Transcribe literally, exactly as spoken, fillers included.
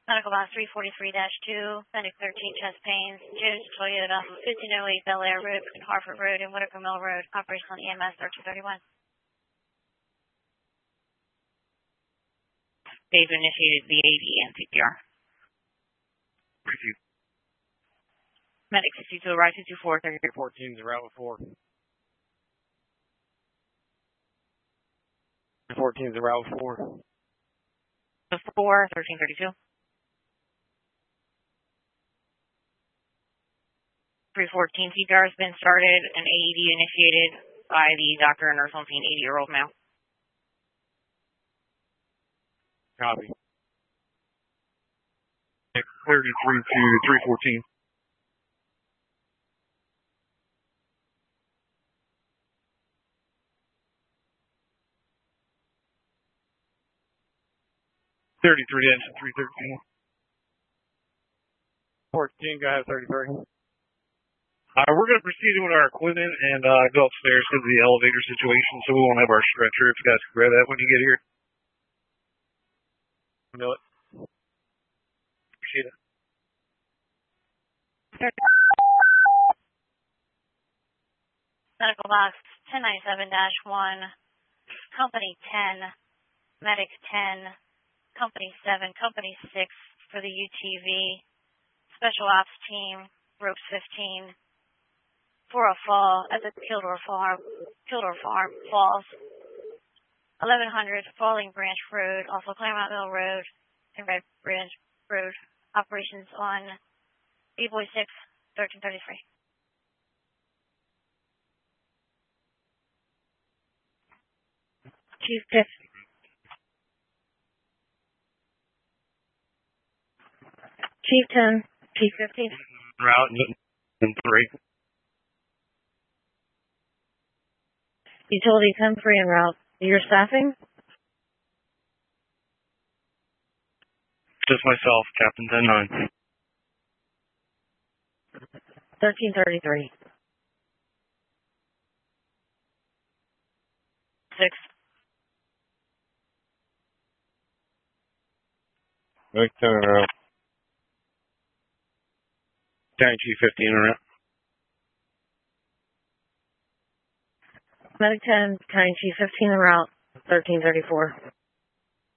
Medical box three forty-three dash two, Medic thirteen, chest pains, Jones Toyota, fifteen oh eight Bel Air Road, Harford Road, and Whitaker Mill Road, operational E M S thirteen thirty-one. They've initiated the A D and C P R. Received. Medic sixty-two, arrive sixty-four, thirty fourteen, zero out with four. fourteen, zero out with four. four, thirteen thirty-two. three fourteen, C P R has been started, and A E D initiated by the doctor and nurse on scene, eighty-year-old male. Copy. thirty-three to three fourteen. thirty-three to three thirteen. fourteen, go ahead, thirty-three. Uh, we're going to proceed with our equipment and uh, go upstairs because of the elevator situation, so we won't have our stretcher. If you guys can grab that when you get here. Know it. Appreciate it. Medical box ten ninety-seven dash one, Company ten, Medic ten, Company seven, Company six for the U T V, Special Ops Team, Ropes fifteen, for a fall at the Kildare Farm, Kildare Farm Falls, eleven hundred Falling Branch Road, also Claremont Mill Road, and Red Branch Road, operations on B-Boy six, thirteen thirty-three. Chief Tiff. Chief ten, Chief fifteen. Route and three. Utility ten three en route. Your staffing? Just myself, Captain ten nine. thirteen thirty-three. Six. Medic ten en route. County Chief fifteen en route. Medic ten, County Chief fifteen en route. thirteen thirty-four.